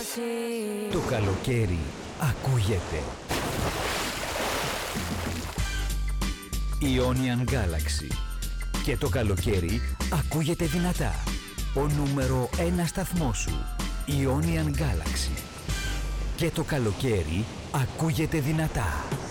εσύ. Το καλοκαίρι ακούγεται. Ionian Galaxy. Και το καλοκαίρι ακούγεται δυνατά. Ο νούμερο 1 σταθμός σου. Ionian Galaxy. Και το καλοκαίρι ακούγεται δυνατά.